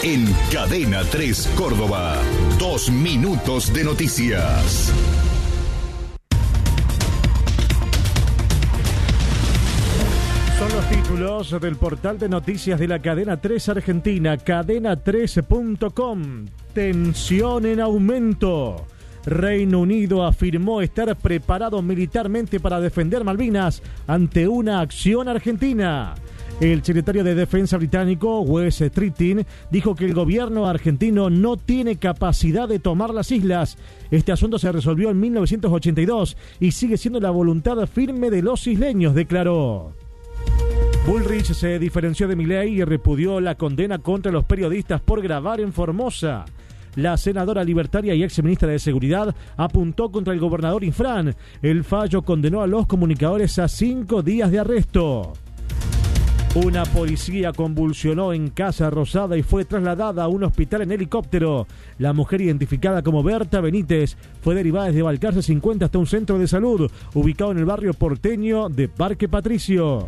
En Cadena 3 Córdoba, 2 minutos de noticias. Son los títulos del portal de noticias de la Cadena 3 Argentina, cadena3.com. Tensión en aumento. Reino Unido afirmó estar preparado militarmente para defender Malvinas ante una acción argentina. El secretario de Defensa británico, Wes Streeting, dijo que el gobierno argentino no tiene capacidad de tomar las islas. Este asunto se resolvió en 1982 y sigue siendo la voluntad firme de los isleños, declaró. Bullrich se diferenció de Milei y repudió la condena contra los periodistas por grabar en Formosa. La senadora libertaria y exministra de Seguridad apuntó contra el gobernador Infran. El fallo condenó a los comunicadores a 5 días de arresto. Una policía convulsionó en Casa Rosada y fue trasladada a un hospital en helicóptero. La mujer, identificada como Berta Benítez, fue derivada desde Balcarce 50 hasta un centro de salud ubicado en el barrio porteño de Parque Patricios.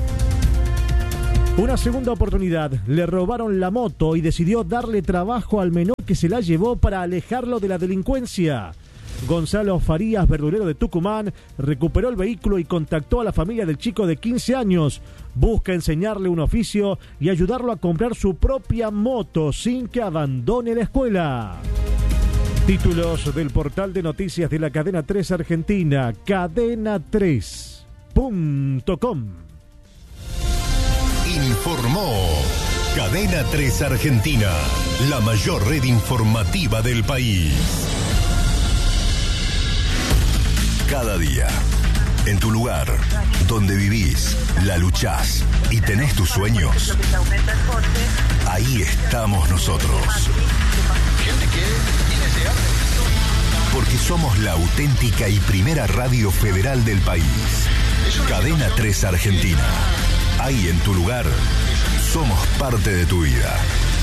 Una segunda oportunidad. Le robaron la moto y decidió darle trabajo al menor que se la llevó para alejarlo de la delincuencia. Gonzalo Farías, verdulero de Tucumán, recuperó el vehículo y contactó a la familia del chico de 15 años. Busca enseñarle un oficio y ayudarlo a comprar su propia moto sin que abandone la escuela. Títulos del portal de noticias de la Cadena 3 Argentina, cadena3.com. Informó Cadena 3 Argentina, la mayor red informativa del país. Cada día, en tu lugar, donde vivís, la luchás y tenés tus sueños, ahí estamos nosotros. Porque somos la auténtica y primera radio federal del país. Cadena 3 Argentina. Ahí en tu lugar, somos parte de tu vida.